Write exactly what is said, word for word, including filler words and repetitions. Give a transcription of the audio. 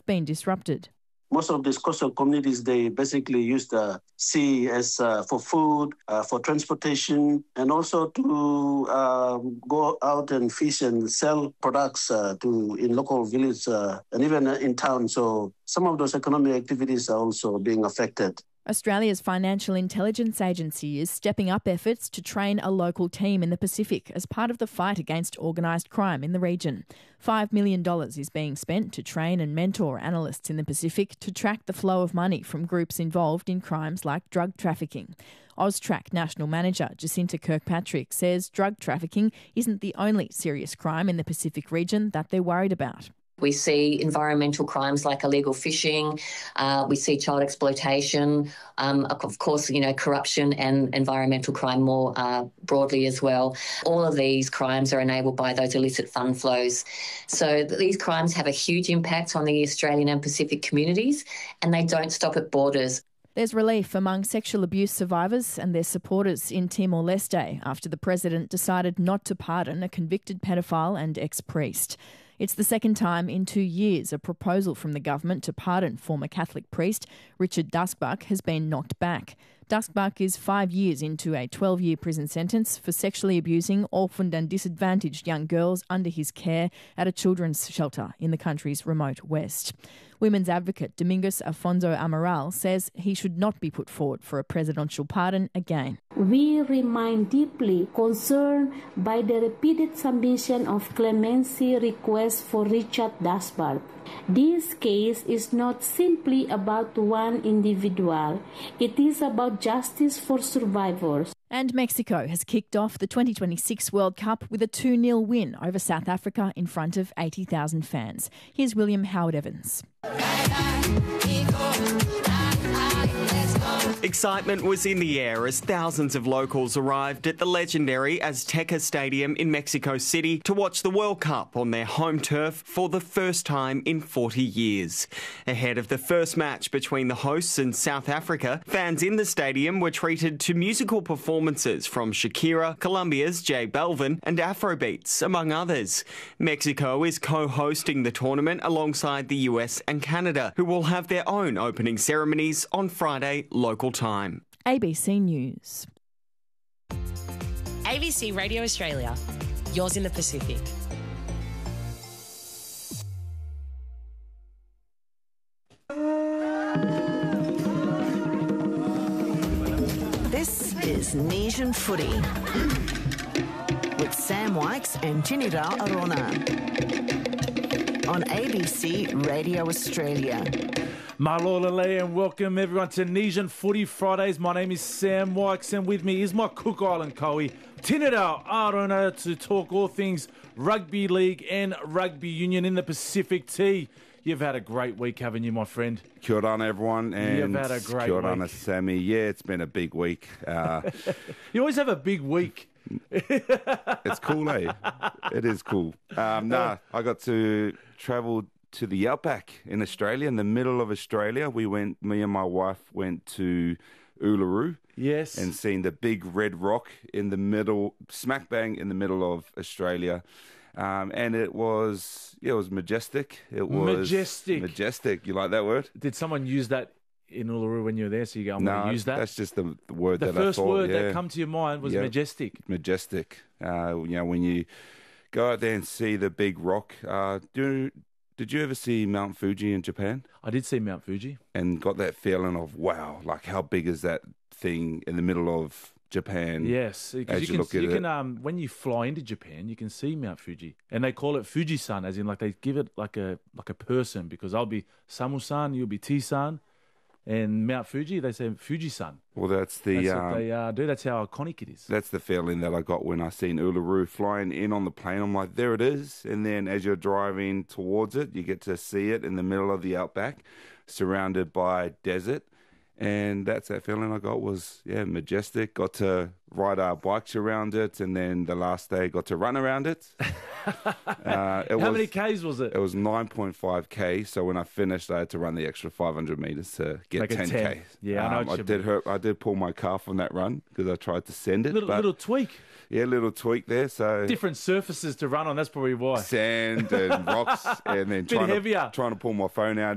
been disrupted. Most of these coastal communities, they basically use the sea as uh, for food, uh, for transportation, and also to um, go out and fish and sell products uh, to in local villages uh, and even in town. So some of those economic activities are also being affected. Australia's Financial Intelligence Agency is stepping up efforts to train a local team in the Pacific as part of the fight against organised crime in the region. five million dollars is being spent to train and mentor analysts in the Pacific to track the flow of money from groups involved in crimes like drug trafficking. AUSTRAC National Manager Jacinta Kirkpatrick says drug trafficking isn't the only serious crime in the Pacific region that they're worried about. We see environmental crimes like illegal fishing, uh, we see child exploitation, um, of course, you know, corruption and environmental crime more uh, broadly as well. All of these crimes are enabled by those illicit fund flows. So these crimes have a huge impact on the Australian and Pacific communities, and they don't stop at borders. There's relief among sexual abuse survivors and their supporters in Timor-Leste after the president decided not to pardon a convicted pedophile and ex-priest. It's the second time in two years a proposal from the government to pardon former Catholic priest Richard Duskbuck has been knocked back. Duskbuck is five years into a twelve-year prison sentence for sexually abusing orphaned and disadvantaged young girls under his care at a children's shelter in the country's remote west. Women's advocate Domingos Afonso Amaral says he should not be put forward for a presidential pardon again. We remain deeply concerned by the repeated submission of clemency requests for Richard Duskbuck. This case is not simply about one individual. It is about justice for survivors. And Mexico has kicked off the twenty twenty-six World Cup with a two nil win over South Africa in front of eighty thousand fans. Here's William Howard Evans. Excitement was in the air as thousands of locals arrived at the legendary Azteca Stadium in Mexico City to watch the World Cup on their home turf for the first time in forty years. Ahead of the first match between the hosts and South Africa, fans in the stadium were treated to musical performances from Shakira, Colombia's J Balvin and Afrobeats, among others. Mexico is co-hosting the tournament alongside the U S and Canada, who will have their own opening ceremonies on Friday local time. A B C News. A B C Radio Australia, yours in the Pacific. This is Nesian Footy with Sam Wykes and Tinira Arona on A B C Radio Australia. Malolale and welcome everyone to Nesian Footy Fridays. My name is Sam Wykes and with me is my Cook Island Cowie, Tinira Arona, to talk all things rugby league and rugby union in the Pacific. T, you've had a great week, haven't you, my friend? Kia ora, everyone. And you've had a great kia ora, week. Sammy. Yeah, it's been a big week. Uh, you always have a big week. It's cool, eh? It is cool. Um, nah, I got to travel to the outback in Australia, in the middle of Australia. We went, me and my wife went to Uluru. Yes. And seen the big red rock in the middle, smack bang in the middle of Australia. Um, and it was, yeah, it was majestic. It was majestic. Majestic. You like that word? Did someone use that in Uluru when you were there? So you go, I'm no, going to use that? That's just the, the word the that I thought. The first word yeah. that come to your mind was yeah. majestic. Majestic. Uh, you know, when you go out there and see the big rock. Uh, do Did you ever see Mount Fuji in Japan? I did see Mount Fuji. And got that feeling of, wow, like how big is that thing in the middle of Japan? Yes, because you, you can, you can um, when you fly into Japan, you can see Mount Fuji, and they call it Fuji-san, as in like they give it like a like a person, because I'll be Samu-san, you'll be T-san, and Mount Fuji, they say Fuji-san. Well, that's the that's um, what they uh, do. That's how iconic it is. That's the feeling that I got when I seen Uluru flying in on the plane. I'm like, there it is. And then as you're driving towards it, you get to see it in the middle of the outback, surrounded by desert. And that's that feeling I got was, yeah, majestic. Got to ride our bikes around it, and then the last day got to run around it. uh, it How was, many Ks was it? It was nine point five K, so when I finished, I had to run the extra five hundred metres to get Make ten K. ten. Yeah, um, I know. I did hurt. I did pull my calf on that run because I tried to send it. Little, but, little tweak. Yeah, little tweak there. So different surfaces to run on. That's probably why. Sand and rocks, and then Bit trying heavier. to trying to pull my phone out